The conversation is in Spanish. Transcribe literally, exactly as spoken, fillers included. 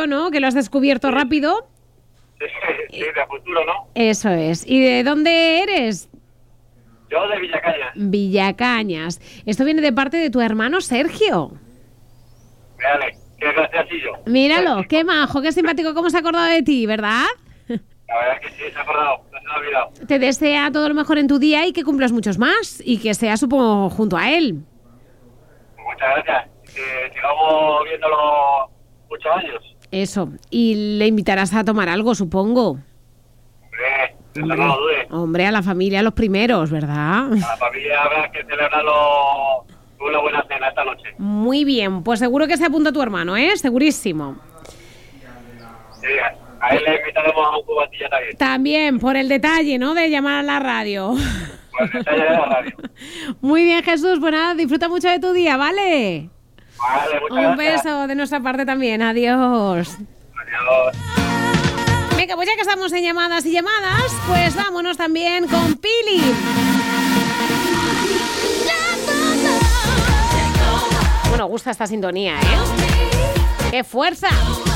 futuro, ¿no? Que lo has descubierto rápido. Sí, sí, de futuro, ¿no? Eso es. ¿Y de dónde eres? Yo de Villacañas. Villacañas. Esto viene de parte de tu hermano Sergio. Véale, qué graciosillo. Míralo, qué majo, qué simpático, cómo se ha acordado de ti, ¿verdad? La verdad es que sí, se ha acordado, no se me ha olvidado. Te desea todo lo mejor en tu día y que cumplas muchos más. Y que sea, supongo, junto a él. Muchas gracias. Que sigamos viéndolo muchos años. Eso. Y le invitarás a tomar algo, supongo. Hombre, eso Hombre, no lo dudes. hombre, a la familia, a los primeros, ¿verdad? A la familia habrá que celebrarlo con una buena cena esta noche. Muy bien, pues seguro que se apunta tu hermano, ¿eh? Segurísimo. Sí, a él le invitaremos a un cubatilla también. También, por el detalle, ¿no? De llamar a la radio. Por el detalle de la radio. Muy bien, Jesús, pues nada, disfruta mucho de tu día, ¿vale? Vale, muchas Un gracias. beso de nuestra parte también, adiós. Adiós. Venga, pues ya que estamos en llamadas y llamadas, pues vámonos también con Pili. Bueno, gusta esta sintonía, ¿eh? ¡Qué fuerza!